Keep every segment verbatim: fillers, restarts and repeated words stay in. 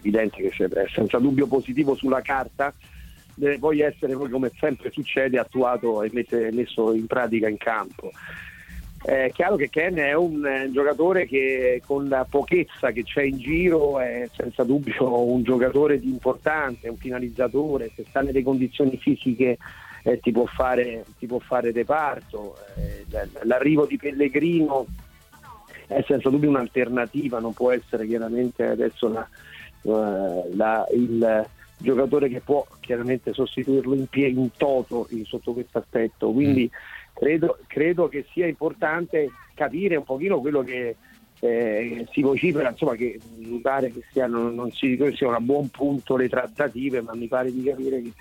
evidente che è senza dubbio positivo sulla carta, deve poi essere, poi come sempre succede, attuato e mette, messo in pratica in campo. È chiaro che Ken è un eh, giocatore che con la pochezza che c'è in giro è senza dubbio un giocatore di importante, un finalizzatore, se sta nelle condizioni fisiche eh, ti può fare ti può fare reparto. Eh, l'arrivo di Pellegrino è senza dubbio un'alternativa, non può essere chiaramente adesso la, la, il giocatore che può chiaramente sostituirlo in, pie, in toto in, sotto questo aspetto, quindi credo, credo che sia importante capire un pochino quello che eh, si vocifera, insomma, che mi pare che sia, non, non si, siano a buon punto le trattative, ma mi pare di capire che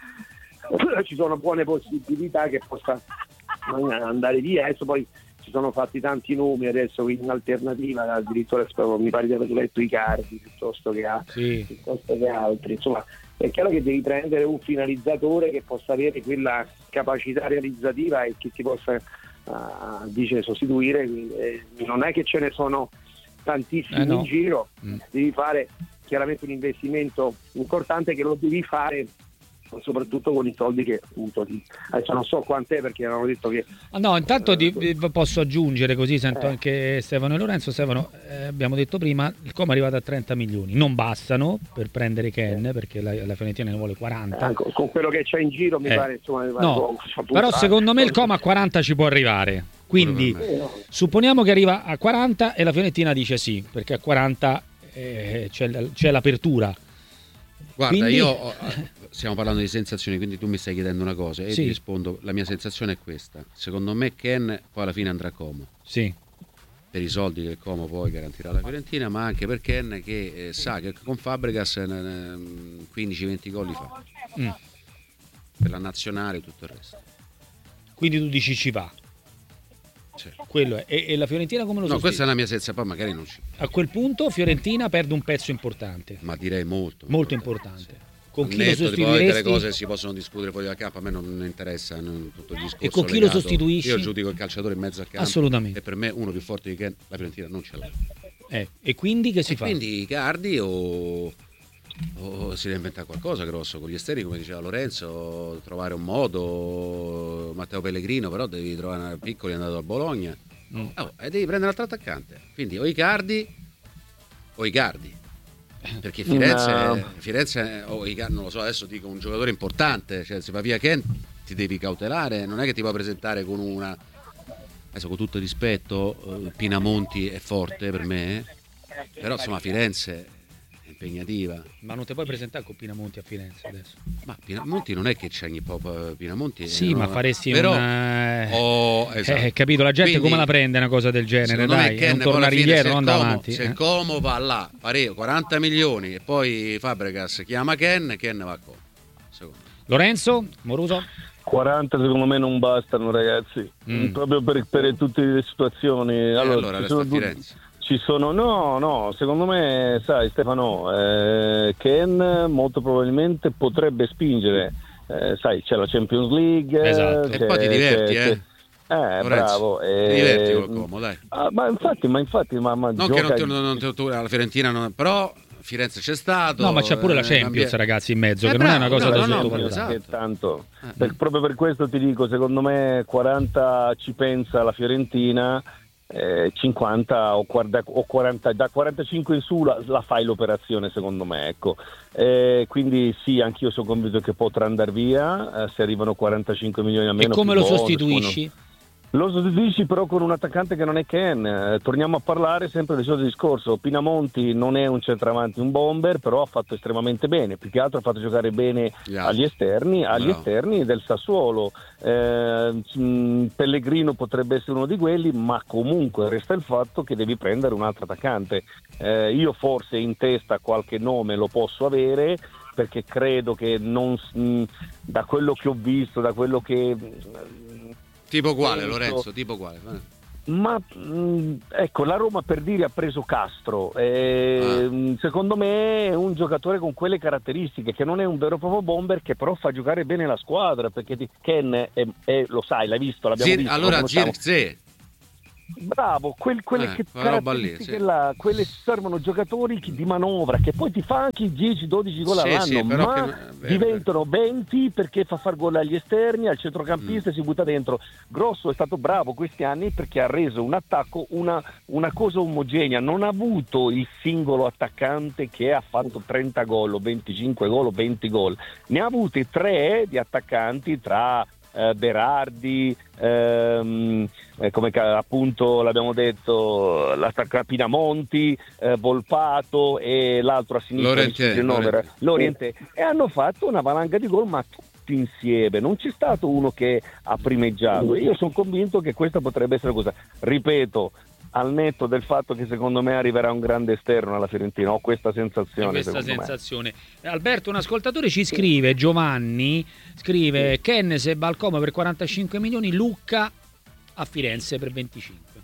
ci sono buone possibilità che possa andare via. Adesso poi ci sono fatti tanti nomi adesso, quindi in alternativa addirittura mi pare di aver letto Icardi piuttosto che, a, sì. piuttosto che altri, insomma è chiaro che devi prendere un finalizzatore che possa avere quella capacità realizzativa e che ti possa uh, dice, sostituire, eh, non è che ce ne sono tantissimi eh no. in giro, mm. devi fare chiaramente un investimento importante che lo devi fare soprattutto con i soldi che appunto adesso non so quant'è, perché avevano detto che ah, no intanto eh, di, posso aggiungere, così sento eh. anche Stefano e Lorenzo. Stefano, eh, abbiamo detto prima, il Como è arrivato a trenta milioni, non bastano per prendere Ken, eh. perché la, la Fiorentina ne vuole quaranta, eh, con, con quello che c'è in giro mi eh. pare insomma, no, però secondo me il Como a quaranta ci può arrivare, quindi eh, no. supponiamo che arriva a quaranta e la Fiorentina dice sì, perché a quaranta eh, c'è, c'è l'apertura. Guarda, quindi... io ho, stiamo parlando di sensazioni, quindi tu mi stai chiedendo una cosa e sì. ti rispondo, la mia sensazione è questa: secondo me Ken poi alla fine andrà a Como, sì, per i soldi che il Como poi garantirà alla Fiorentina, ma anche per Ken che eh, sa che con Fabregas eh, quindici venti gol li fa mm. per la nazionale e tutto il resto, quindi tu dici ci va. Sì. Quello è. E, e la Fiorentina come lo no, sostiene? questa è la mia sensazione, poi magari non ci... A quel punto Fiorentina perde un pezzo importante, ma direi molto molto importante, importante. Sì. Con chi netto, lo sostituiresti? delle cose si possono discutere fuori dal campo, a me non interessa non, tutto il discorso e con chi legato. lo sostituisci? Io giudico il calciatore in mezzo al campo, assolutamente, e per me uno più forte di Ken la Fiorentina non ce l'ha, eh, e quindi che si e fa? Quindi Icardi o, o si deve inventare qualcosa grosso con gli esterni, come diceva Lorenzo, trovare un modo. Matteo Pellegrino però devi trovare una piccoli, è andato a Bologna. Mm. Oh, e devi prendere un altro attaccante, quindi o Icardi o Icardi, perché Firenze, no. Firenze o Icardi, non lo so, adesso dico un giocatore importante, cioè se va via Ken ti devi cautelare, non è che ti puoi presentare con una, adesso con tutto il rispetto, uh, Pinamonti è forte per me, però insomma Firenze è impegnativa. Ma non ti puoi presentare con Pinamonti a Firenze adesso? Ma Pinamonti non è che c'è pop Pinamonti, sì, no, ma faresti però, una... oh, esatto. eh, capito, la gente quindi, come la prende una cosa del genere, dai, è un tornare indietro, non Como, davanti. Se eh. il Como va là, pare quaranta milioni e poi Fabregas chiama Ken, Ken va a Como. Secondo me. Lorenzo, Moruso? quaranta secondo me non bastano, ragazzi, mm. proprio per, per tutte le situazioni. E allora, allora resta a Firenze. Ci sono, no, no, secondo me, sai Stefano, eh, Ken molto probabilmente potrebbe spingere, eh, sai, c'è la Champions League. Esatto. E poi ti diverti, c'è, eh. Eh, Lorenzo, bravo. Ti eh, diverti col Como, dai. Ah, ma infatti, ma infatti, ma, ma non gioca... che non, non, non, tu, la Fiorentina non, però Firenze c'è stato. No, ma c'è pure la eh, Champions, ambie... ragazzi, in mezzo, eh, che bravo, non è una cosa no, da no, sottovalutare. esatto. Tanto. Eh, per, proprio per questo ti dico, secondo me quaranta ci pensa la Fiorentina, eh, cinquanta o quaranta, o quaranta, da quarantacinque in su la, la fai l'operazione, secondo me, ecco. Eh, quindi sì, anch'io sono convinto che potrà andare via, eh, se arrivano quarantacinque milioni a meno. E come lo bonus, sostituisci? uno... Lo sostituisci però con un attaccante che non è Ken. Eh, torniamo a parlare sempre del solito discorso. Pinamonti non è un centravanti, un bomber, però ha fatto estremamente bene. Più che altro ha fatto giocare bene yeah. agli esterni, agli no. esterni del Sassuolo. Eh, mh, Pellegrino potrebbe essere uno di quelli, ma comunque resta il fatto che devi prendere un altro attaccante. Eh, io forse in testa qualche nome lo posso avere, perché credo che non, mh, da quello che ho visto, da quello che... Mh, Tipo quale, Lorenzo? Tipo quale? Ma mh, ecco, la Roma per dire ha preso Castro. Eh, ah. Secondo me è un giocatore con quelle caratteristiche, che non è un vero e proprio bomber, che però fa giocare bene la squadra, perché Ken è, è, lo sai, l'hai visto, l'abbiamo Zir- visto. Allora Zirkzee. Bravo, quel, quelle Eh, che quella roba lì, caratteristiche sì. là, quelle servono giocatori che- di manovra, che poi ti fa anche dieci dodici gol Sì, all'anno, sì, però ma che- è vero, diventano venti perché fa far gol agli esterni, al centrocampista Mm. si butta dentro. Grosso è stato bravo questi anni perché ha reso un attacco una, una cosa omogenea, non ha avuto il singolo attaccante che ha fatto trenta gol o venticinque gol o venti gol, ne ha avuti tre di attaccanti tra eh, Berardi, ehm, eh, come ca- appunto l'abbiamo detto, l'attacca Pinamonti, eh, Volpato e l'altro a sinistra mi Lorientè, sfugge il nome, Lorientè. Lorientè, e hanno fatto una valanga di gol, ma tutti insieme, non c'è stato uno che ha primeggiato. Io sono convinto che questa potrebbe essere cosa, ripeto, al netto del fatto che secondo me arriverà un grande esterno alla Fiorentina, ho questa sensazione. questa secondo me. sensazione. Alberto, un ascoltatore ci scrive, Giovanni, scrive Ken se va al Como per quarantacinque milioni, Lucca a Firenze per venticinque.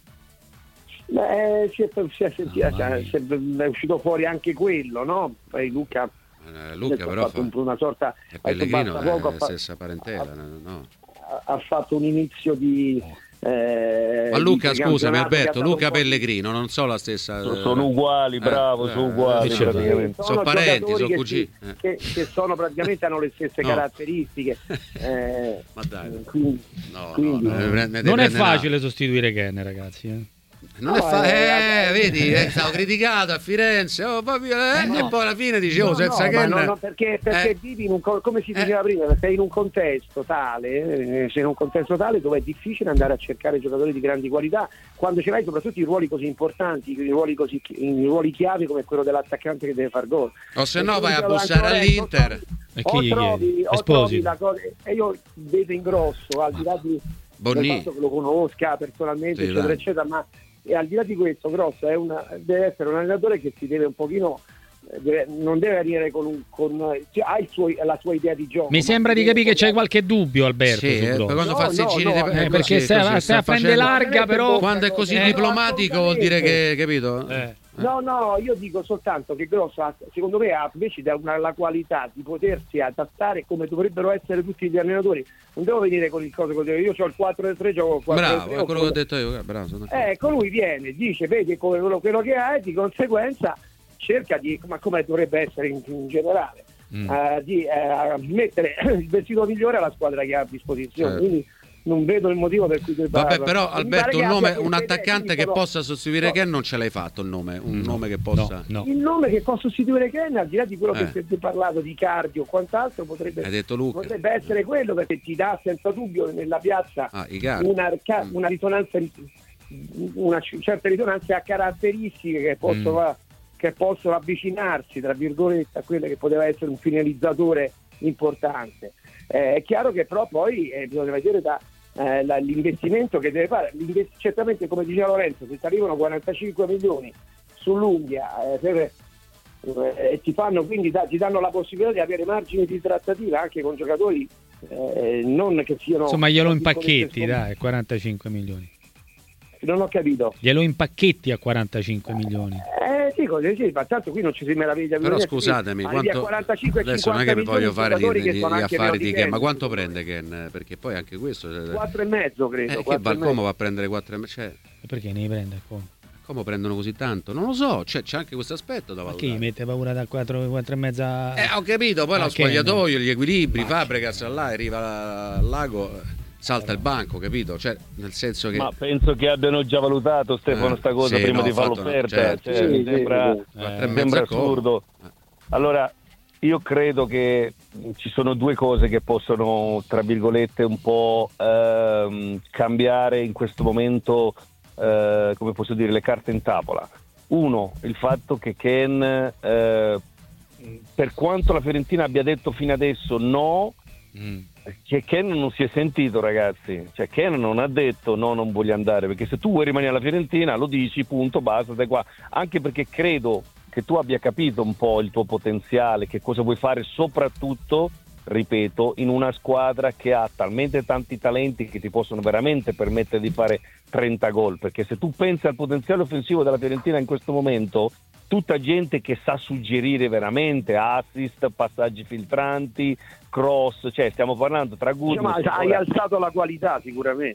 Beh, si è, si è sentito, Ah, vai. si è- è uscito fuori anche quello, no? Poi Luca, Eh, Luca ha però fatto fa... un- una sorta è ha Pellegrino, fatto poco, è ha la fa- stessa parentela, no? no. ha- ha fatto un inizio di eh, Ma Luca, di scusami campionato che ha Alberto, dato Luca un po' di- Pellegrino, non so la stessa... So- sono uguali, Eh, bravo, eh, sono uguali eh, Sì, praticamente. sono parenti, giocatori sono che cugini. si- eh. che, che sono praticamente hanno le stesse No. caratteristiche. Eh, Ma dai. quindi, No, quindi- no, ne prende- ne Non è prende una- facile sostituire Ken, ragazzi. Eh. Non No, è fa- eh, eh, vedi, è stato criticato a Firenze, oh, poi, eh, Eh, no. e poi alla fine dicevo No, senza no, Ken... ma no, no, perché, perché eh, vivi in un co- come si eh. diceva prima, sei in un contesto tale, eh, sei in un contesto tale dove è difficile andare a cercare giocatori di grandi qualità quando ce l'hai soprattutto in ruoli così importanti, in ruoli così in ruoli chiave come quello dell'attaccante che deve far gol. o se E no come vai a diceva bussare Lorenzo, all'Inter. E o chi gli trovi, chiedi? o Esposito. trovi la cosa, e io vedo in grosso, al di là di, del Bonni. fatto che lo conosca personalmente, Sì, eccetera, dai. eccetera, ma e al di là di questo, Grosso è una, deve essere un allenatore che si deve un pochino, eh, deve- non deve venire con, un, con cioè, ha il suo, la sua idea di gioco. Mi ma sembra di deve capire che c'hai poi- qualche dubbio, Alberto. Sì, su eh, Grosso. poi quando No, fa il no, giri no, di- eh, così- perché così stai- sta stai a prendere facendo- larga, però- quando è così Eh, diplomatico vuol dire che, capito? Eh. No, no, io dico soltanto che Grosso ha, secondo me ha invece da una, la qualità di potersi adattare come dovrebbero essere tutti gli allenatori. Non devo venire con il coso così, io ho il quattro tre tre, gioco il quattro tre tre. Bravo, è quello che ho detto io, bravo, sono d'accordo. Ecco, lui viene, dice, vedi come quello, quello che ha e di conseguenza cerca di, ma come dovrebbe essere in, in generale, Mm. eh, di eh, mettere il vestito migliore alla squadra che ha a disposizione. Certo. Quindi non vedo il motivo per cui debba... Vabbè, però Mi pare Alberto, che un nome, abbia un queste idee, attaccante quindi che sono- possa sostituire no. Ken non ce l'hai fatto il nome, un No, nome che possa... no, no. Il nome che può sostituire Ken, al di là di quello Eh. che ti ho parlato di cardio o quant'altro, potrebbe, Hai detto Luca. potrebbe essere quello, perché ti dà senza dubbio nella piazza Ah, Icardi. una, ca- Mm. una risonanza, una c- certa risonanza a caratteristiche che possono, che possono avvicinarsi, tra virgolette, a quelle che poteva essere un finalizzatore importante. Eh, è chiaro che però poi eh, bisogna vedere da, eh, la- l'investimento che deve fare. L'invest- certamente, come diceva Lorenzo, se ti arrivano quarantacinque milioni sull'Unghia eh, per, eh, e ti fanno quindi da- ti danno la possibilità di avere margini di trattativa anche con giocatori eh, non che siano... Insomma, glielo tra virgolette, impacchetti, dai, quarantacinque milioni. Non ho capito. Glielo impacchetti a quarantacinque milioni. Eh sì, così sì, ma tanto qui non ci si meraviglia. Però Bisogna- scusatemi, arrivi a quanto... quarantacinque adesso non è che cinquanta voglio fare di, giocatori che di- sono gli anche affari meno di di Ken, ma venti. quanto prende Ken? Perché poi anche questo... quattro e mezzo credo. Eh, che quattro e Valcomo mezzo. va a prendere quattro e mezzo? Cioè, E perché ne prende? Come? come prendono così tanto? Non lo so, c'è, c'è anche questo aspetto da Ma valutare. chi mette paura dal quattro, quattro e mezza? Eh, ho capito, poi Ah, lo Ken. spogliatoio, gli equilibri, Ma- Fabregas là, arriva al lago, salta il banco, capito? Cioè, nel senso che... Ma penso che abbiano già valutato, Stefano, Eh, sta cosa sì, prima no, di ho fare fatto una- l'offerta. certo, Cioè, sì, mi sì, sembra, sì, quattro e Eh, mezzo sembra è comodo. assurdo. Allora, io credo che ci sono due cose che possono, tra virgolette, un po' ehm, cambiare in questo momento, eh, come posso dire, le carte in tavola. Uno, il fatto che Ken, eh, per quanto la Fiorentina abbia detto fino adesso no, Mm. che Ken non si è sentito, ragazzi. Cioè Ken non ha detto no, non voglio andare, perché se tu vuoi rimanere alla Fiorentina lo dici, punto, basta, stai qua. Anche perché credo che tu abbia capito un po' il tuo potenziale, che cosa vuoi fare, soprattutto, ripeto, in una squadra che ha talmente tanti talenti che ti possono veramente permettere di fare trenta gol, perché se tu pensi al potenziale offensivo della Fiorentina in questo momento, tutta gente che sa suggerire veramente assist, passaggi filtranti, cross, cioè stiamo parlando tra Gudmundsson, Diciamo, hai alzato la qualità sicuramente.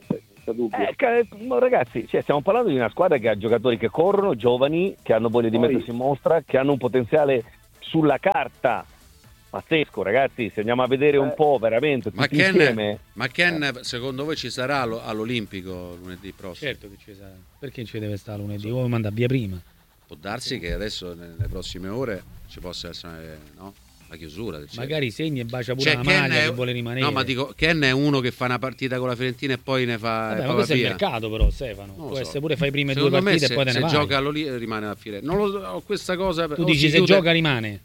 senza dubbio. Eh, ragazzi, cioè, stiamo parlando di una squadra che ha giocatori che corrono, giovani, che hanno voglia di Poi... mettersi in mostra, che hanno un potenziale sulla carta pazzesco, ragazzi. Se andiamo a vedere eh. un po' veramente tutti ma Ken, insieme. Ma Ken, eh. secondo voi ci sarà all'Olimpico lunedì prossimo? Certo che ci sarà. Perché ci deve stare lunedì? O manda via prima? Può darsi che adesso nelle prossime ore ci possa essere, no? La chiusura del magari segni e bacia pure cioè, la Ken maglia è... che vuole rimanere. No, ma dico, Ken è uno che fa una partita con la Fiorentina e poi ne fa. Vabbè, e ma questo è il mercato, però, Stefano. Non può so. essere pure fai prime Secondo due partite se, e poi te ne se vai. Se gioca lì rimane a Firenze. Non lo so, ho questa cosa. Tu dici se chiude... gioca rimane.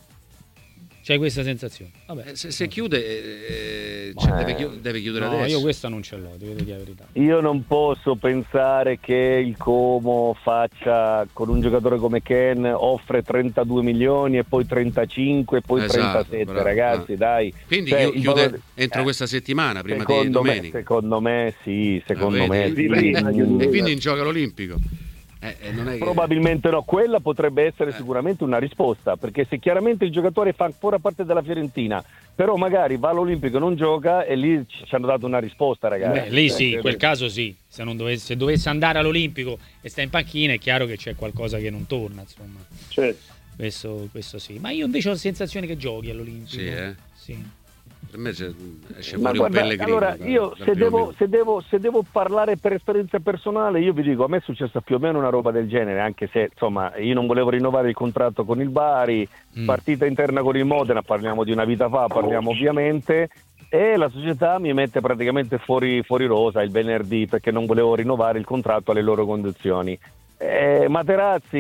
C'hai questa sensazione? Vabbè. Eh, se, se chiude, eh, cioè, deve, chiudere, deve chiudere no, adesso. Io questa non ce l'ho, devo dire la verità. Io non posso pensare che il Como faccia con un giocatore come Ken offre trentadue milioni e poi trentacinque e poi esatto, trentasette, bravo, ragazzi, ah. dai. Quindi cioè, chiude valore... entro eh, questa settimana, prima di domenica. Me, secondo me sì, secondo ah, me sì. Eh, e quindi in gioca l'Olimpico. Eh, eh, non è che... Probabilmente no, quella potrebbe essere eh. sicuramente una risposta, perché se chiaramente il giocatore fa ancora parte della Fiorentina, però magari va all'Olimpico e non gioca, e lì ci hanno dato una risposta, ragazzi. Beh, lì sì, in quel caso sì, se, non dovesse, se dovesse andare all'Olimpico e sta in panchina è chiaro che c'è qualcosa che non torna, insomma. Certo. Questo, questo sì, ma io invece ho la sensazione che giochi all'Olimpico. Sì, eh? Sì. Per me esce ma fuori guarda, un Pellegrino. Allora, io se devo, se, devo, se devo parlare per esperienza personale, io vi dico, a me è successa più o meno una roba del genere, anche se insomma io non volevo rinnovare il contratto con il Bari, mm. partita interna con il Modena, parliamo di una vita fa, parliamo ovviamente, e la società mi mette praticamente fuori, fuori rosa il venerdì perché non volevo rinnovare il contratto alle loro condizioni. Eh, Materazzi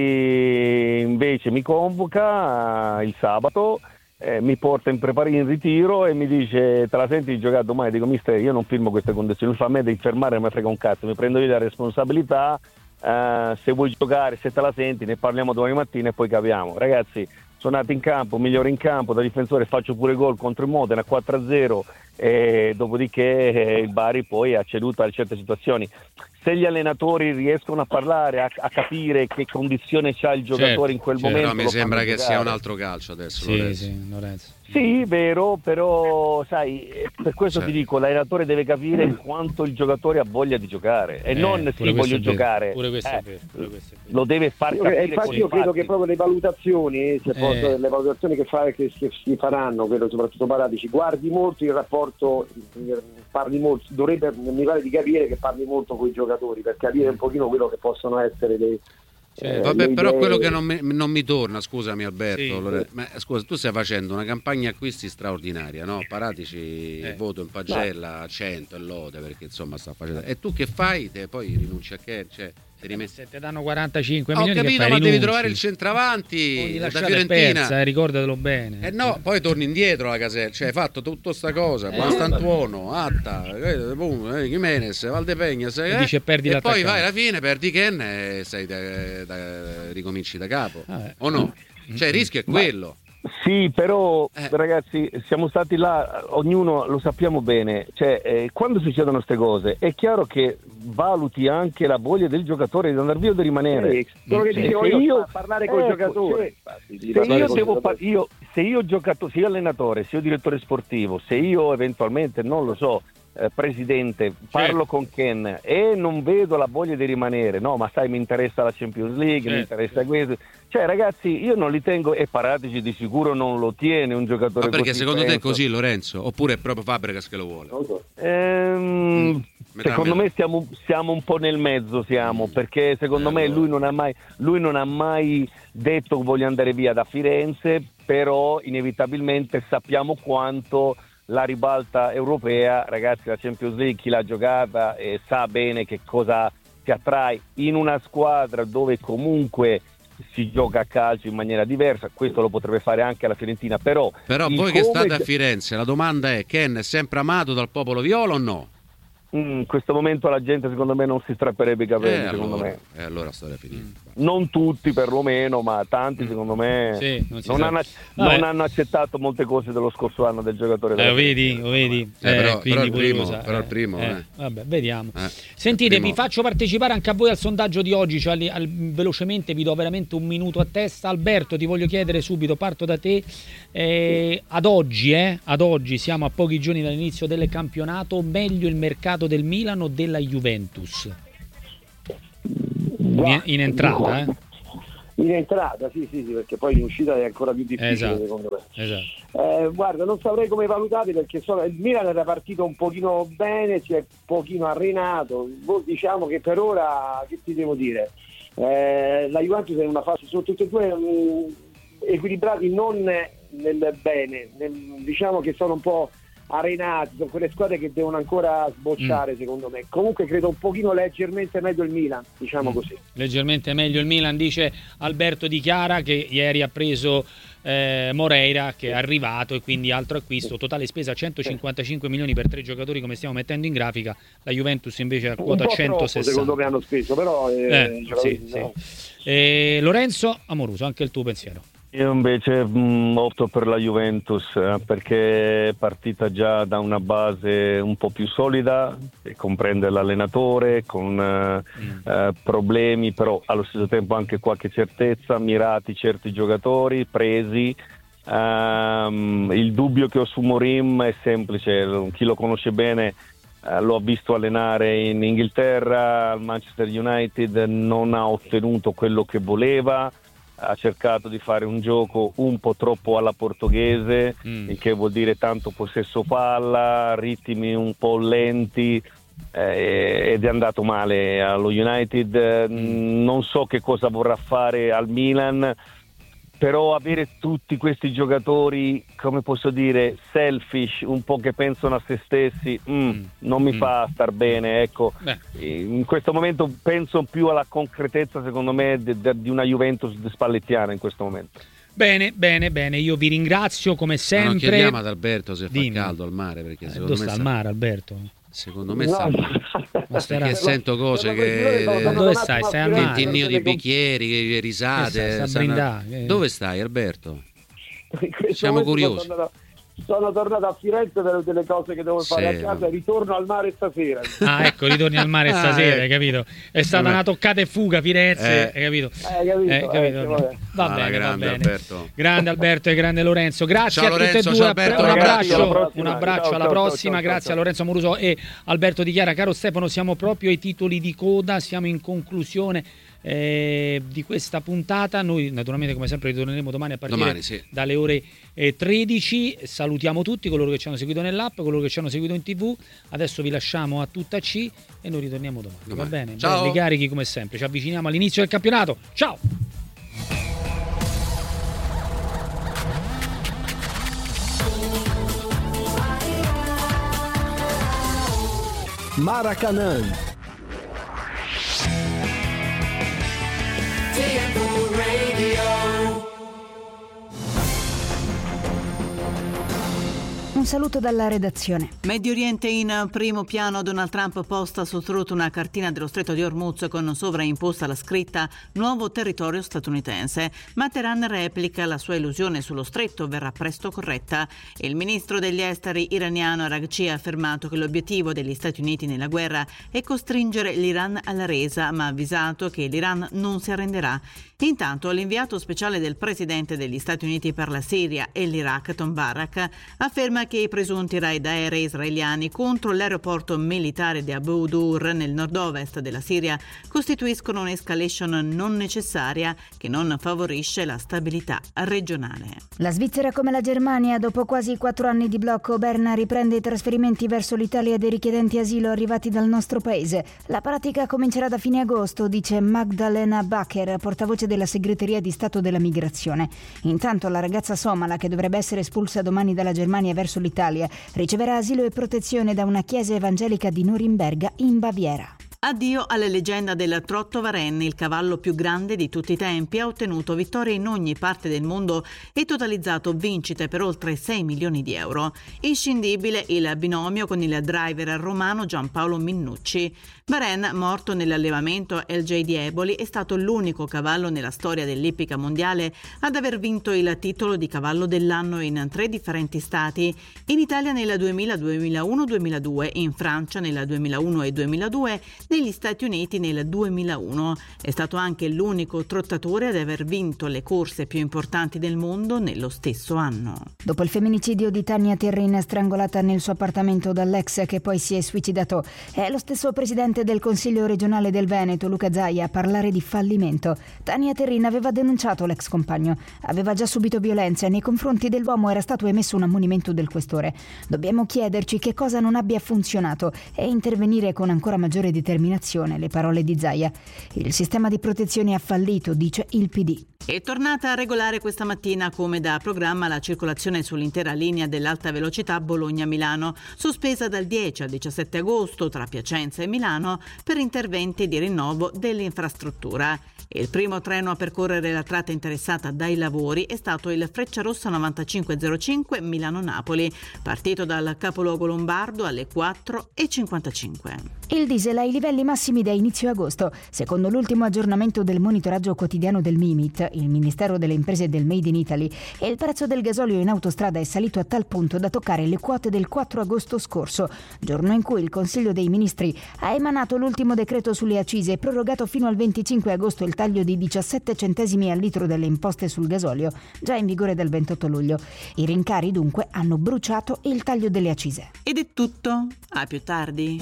invece mi convoca il sabato, eh, mi porta in, prepar- in ritiro e mi dice: te la senti di giocare domani? Dico: mister, io non firmo queste condizioni, lui fa: a me devi fermare, non mi frega un cazzo, mi prendo io la responsabilità, eh, se vuoi giocare, se te la senti, ne parliamo domani mattina e poi capiamo. Ragazzi, sono nato in campo, migliore in campo, da difensore faccio pure gol contro il Modena quattro a zero, e dopodiché eh, il Bari poi ha ceduto a certe situazioni. Se gli allenatori riescono a parlare, a, a capire che condizione c'ha il giocatore, certo, in quel certo. momento, però mi sembra che giocare. Sia un altro calcio adesso. Sì, Lorenzo. sì, Lorenzo. Sì, vero, però sai, per questo certo. ti dico, l'allenatore deve capire quanto il giocatore ha voglia di giocare e eh, non sì, voglio giocare. Pure questo eh, è vero, pure questo è vero. Lo deve far capire. Eh, infatti io credo che proprio le valutazioni, se posso, eh. le valutazioni che, fa, che, che si faranno, credo soprattutto Paratici, guardi molto il rapporto, parli molto, dovrebbe, mi pare di capire che parli molto con i giocatori per capire un pochino quello che possono essere dei... Cioè, eh, vabbè, però idee... quello che non mi, non mi torna, scusami Alberto, sì, Lore... ma, scusa, tu stai facendo una campagna acquisti straordinaria, no? Paratici eh. voto in pagella a cento e lode perché insomma sta facendo. E tu che fai? Te poi rinunci a che? Cioè, ti rimetti... Se ti danno quarantacinque Ho milioni capito, che fai, ma rinunci. devi trovare il centravanti da Fiorentina. Persa, eh, ricordatelo bene. Eh no, poi torni indietro alla casella, cioè hai fatto tutta sta cosa, eh, Costantuono, Atta, eh, boom, eh, Jimenez, Valdepegna, sei, eh, dice, perdi e poi vai alla fine, perdi Ken e sei da, da, ricominci da capo, ah, o no? Cioè il rischio è quello. Sì, però eh. ragazzi, siamo stati là, ognuno lo sappiamo bene, cioè eh, quando succedono queste cose è chiaro che valuti anche la voglia del giocatore di andare via o di rimanere. Eh, quello che dicevo io, io parlare con i ecco, giocatori. Cioè, se, io devo par- io, se io giocato, se io allenatore, se io direttore sportivo, se io eventualmente, non lo so, Eh, presidente, parlo certo. con Ken e non vedo la voglia di rimanere, no, ma sai, mi interessa la Champions League, certo. mi interessa questo, cioè ragazzi, io non li tengo, e Paratici di sicuro non lo tiene un giocatore. Ma perché così, secondo penso. te è così, Lorenzo? Oppure è proprio Fabregas che lo vuole? Ehm, mm, secondo me siamo, siamo un po' nel mezzo, siamo, mm. perché secondo eh, me allora. lui non ha mai lui non ha mai detto voglio andare via da Firenze, però inevitabilmente sappiamo quanto la ribalta europea, ragazzi, la Champions League, chi l'ha giocata e sa bene che cosa ti attrae in una squadra dove comunque si gioca a calcio in maniera diversa. Questo lo potrebbe fare anche la Fiorentina, però però voi che state a Firenze, la domanda è: Ken è sempre amato dal popolo viola o no? In questo momento la gente secondo me non si strapperebbe i capelli, eh, secondo allora, me e eh, allora storia finita. Mm. non tutti perlomeno, ma tanti secondo me sì, non, non, hanno, non hanno accettato molte cose dello scorso anno del giocatore. Eh, lo vedi, lo vedi. Eh, eh, però, quindi però, il primo, usa, però il primo, eh, eh. Vabbè, vediamo. Eh, Sentite, primo. vi faccio partecipare anche a voi al sondaggio di oggi, cioè al, al, velocemente vi do veramente un minuto a testa. Alberto, ti voglio chiedere subito, parto da te. Eh, ad oggi, eh, ad oggi siamo a pochi giorni dall'inizio del campionato, meglio il mercato del Milan o della Juventus? In, in entrata, eh? In entrata, sì, sì, sì, perché poi in uscita è ancora più difficile, esatto, secondo me. Esatto. Eh, guarda, non saprei come valutarli perché so, il Milan era partito un pochino bene, si è un pochino arenato. Diciamo che per ora, che ti devo dire, eh, la Juventus è in una fase, sono tutti e due um, equilibrati non nel bene, nel, diciamo che sono un po' arenati, sono quelle squadre che devono ancora sbocciare, mm. secondo me. Comunque credo un pochino leggermente meglio il Milan, diciamo mm. così. Leggermente meglio il Milan, dice Alberto Di Chiara, che ieri ha preso eh, Moreira, che è arrivato, e quindi altro acquisto. Totale spesa centocinquantacinque milioni per tre giocatori, come stiamo mettendo in grafica. La Juventus invece a quota centosessanta. Troppo, secondo me hanno speso, però eh, eh, sì, no. sì. Eh, Lorenzo Amoruso, anche il tuo pensiero. Io invece mh, opto per la Juventus eh, perché è partita già da una base un po' più solida, che comprende l'allenatore con eh, mm. eh, problemi, però allo stesso tempo anche qualche certezza, mirati certi giocatori, presi. Um, il dubbio che ho su Morim è semplice, chi lo conosce bene eh, lo ha visto allenare in Inghilterra, al Manchester United, non ha ottenuto quello che voleva. Ha cercato di fare un gioco un po' troppo alla portoghese, mm. il che vuol dire tanto possesso palla, ritmi un po' lenti, eh, ed è andato male allo United. Mm. Non so che cosa vorrà fare al Milan, però avere tutti questi giocatori, come posso dire, selfish, un po' che pensano a se stessi, mm, mm. non mi mm. fa star bene, ecco. Beh. In questo momento penso più alla concretezza, secondo me, de- de- di una Juventus spallettiana in questo momento. Bene, bene, bene, io vi ringrazio come sempre. Ma non chiediamo ad Alberto se Dimmi. fa caldo al mare, perché eh, secondo dove me sta al mare, Alberto? Secondo me sta no. Perché sento cose che dove stai? Stai al mare? Tintinio di bicchieri, risate. Che stai, stanno... Dove stai, Alberto? Siamo curiosi. Sono, sono tornato a Firenze per delle cose che devo sì, fare a casa, ritorno al mare stasera. Ah, ecco, ritorni al mare stasera, ah, hai capito? È stata una toccata e fuga Firenze, eh. hai capito? Eh, capito, eh, capito. Eh, va ah, bene, grande va bene. Alberto. Grande Alberto e grande Lorenzo. Grazie ciao, a tutte Lorenzo, e due. Alberto, un abbraccio, ragazzi, un abbraccio ciao, alla ciao, prossima. ciao, Grazie ciao. a Lorenzo Amoruso e Alberto Di Chiara. Caro Stefano, siamo proprio ai titoli di coda, siamo in conclusione Eh, di questa puntata. Noi naturalmente come sempre ritorneremo domani a partire domani, sì. dalle ore eh, tredici. Salutiamo tutti coloro che ci hanno seguito nell'app, coloro che ci hanno seguito in tv. Adesso vi lasciamo a tutta C e noi ritorniamo domani, domani. Va bene? Ciao. Belli carichi come sempre, ci avviciniamo all'inizio del campionato. Ciao. Maracanã. Un saluto dalla redazione. Medio Oriente in primo piano. Donald Trump posta sul trotto una cartina dello stretto di Hormuz con sovraimposta la scritta "Nuovo territorio statunitense". Ma Teheran replica: la sua illusione sullo stretto verrà presto corretta. Il ministro degli esteri iraniano Araghchi ha affermato che l'obiettivo degli Stati Uniti nella guerra è costringere l'Iran alla resa, ma ha avvisato che l'Iran non si arrenderà. Intanto l'inviato speciale del presidente degli Stati Uniti per la Siria e l'Iraq, Tom Barrack, afferma che i presunti raid aerei israeliani contro l'aeroporto militare di Abu Dur nel nord-ovest della Siria costituiscono un'escalation non necessaria che non favorisce la stabilità regionale. La Svizzera, come la Germania, dopo quasi quattro anni di blocco, Berna riprende i trasferimenti verso l'Italia dei richiedenti asilo arrivati dal nostro paese. La pratica comincerà da fine agosto, dice Magdalena Bacher, portavoce della segreteria di Stato della Migrazione. Intanto la ragazza somala, che dovrebbe essere espulsa domani dalla Germania verso l'Italia, riceverà asilo e protezione da una chiesa evangelica di Norimberga in Baviera. Addio alla leggenda del Trotto Varennes, il cavallo più grande di tutti i tempi, ha ottenuto vittorie in ogni parte del mondo e totalizzato vincite per oltre sei milioni di euro. Inscindibile il binomio con il driver romano Giampaolo Minnucci. Varennes, morto nell'allevamento L J di Eboli, è stato l'unico cavallo nella storia dell'ippica mondiale ad aver vinto il titolo di cavallo dell'anno in tre differenti stati: in Italia nel duemila, duemilauno, duemiladue, in Francia nel duemilauno e duemiladue, negli Stati Uniti nel duemilauno. È stato anche l'unico trottatore ad aver vinto le corse più importanti del mondo nello stesso anno. Dopo il femminicidio di Tania Terrin, strangolata nel suo appartamento dall'ex che poi si è suicidato, è lo stesso presidente del Consiglio regionale del Veneto, Luca Zaia, a parlare di fallimento. Tania Terrin aveva denunciato l'ex compagno, aveva già subito violenze, nei confronti dell'uomo era stato emesso un ammonimento del questore. Dobbiamo chiederci che cosa non abbia funzionato e intervenire con ancora maggiore determinazione. Le parole di Zaia. Il sistema di protezione ha fallito, dice il P D. È tornata regolare questa mattina come da programma la circolazione sull'intera linea dell'alta velocità Bologna-Milano, sospesa dal dieci al diciassette agosto tra Piacenza e Milano per interventi di rinnovo dell'infrastruttura. Il primo treno a percorrere la tratta interessata dai lavori è stato il Frecciarossa novantacinque zero cinque Milano-Napoli, partito dal capoluogo lombardo alle quattro e cinquantacinque. Il diesel ai livelli massimi da inizio agosto. Secondo l'ultimo aggiornamento del monitoraggio quotidiano del Mimit, il Ministero delle Imprese del Made in Italy, e il prezzo del gasolio in autostrada è salito a tal punto da toccare le quote del quattro agosto scorso, giorno in cui il Consiglio dei Ministri ha emanato l'ultimo decreto sulle accise e prorogato fino al venticinque agosto il taglio di diciassette centesimi al litro delle imposte sul gasolio, già in vigore dal ventotto luglio. I rincari dunque hanno bruciato il taglio delle accise. Ed è tutto. A più tardi.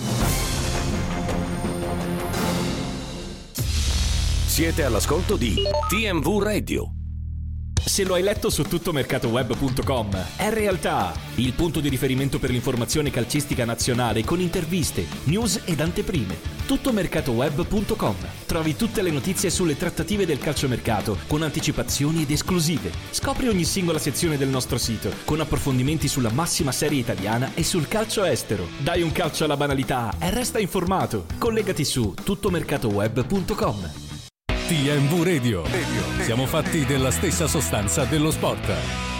Siete all'ascolto di T M V Radio. Se lo hai letto su tuttomercatoweb punto com, è realtà, il punto di riferimento per l'informazione calcistica nazionale con interviste, news ed anteprime. tuttomercatoweb punto com. Trovi tutte le notizie sulle trattative del calciomercato con anticipazioni ed esclusive. Scopri ogni singola sezione del nostro sito con approfondimenti sulla massima serie italiana e sul calcio estero. Dai un calcio alla banalità e resta informato. Collegati su tuttomercatoweb punto com. T M V Radio. Siamo fatti della stessa sostanza dello sport.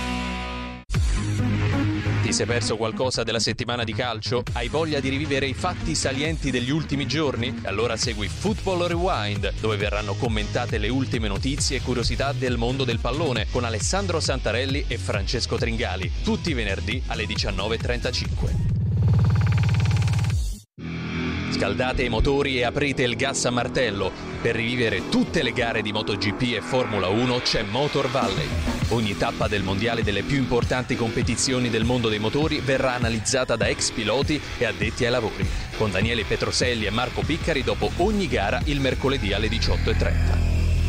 Ti sei perso qualcosa della settimana di calcio? Hai voglia di rivivere i fatti salienti degli ultimi giorni? Allora segui Football Rewind, dove verranno commentate le ultime notizie e curiosità del mondo del pallone con Alessandro Santarelli e Francesco Tringali, tutti i venerdì alle diciannove e trentacinque. Scaldate i motori e aprite il gas a martello. Per rivivere tutte le gare di MotoGP e Formula uno c'è Motor Valley. Ogni tappa del mondiale delle più importanti competizioni del mondo dei motori verrà analizzata da ex piloti e addetti ai lavori, con Daniele Petroselli e Marco Piccari dopo ogni gara il mercoledì alle diciotto e trenta.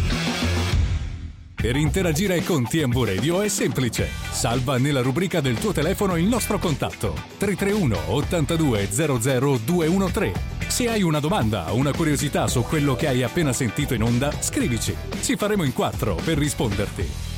Per interagire con T M V Radio è semplice. Salva nella rubrica del tuo telefono il nostro contatto tre tre uno ottantadue zero zero due uno tre. Se hai una domanda o una curiosità su quello che hai appena sentito in onda, scrivici. Ci faremo in quattro per risponderti.